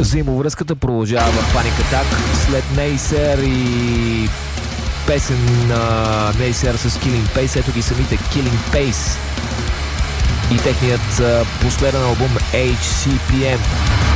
Взаимовръзката продължава в Panic Attack след Neisser и песен на Neisser с Killing Pace. Ето ги самите Killing Pace и техният последен албум HCPM.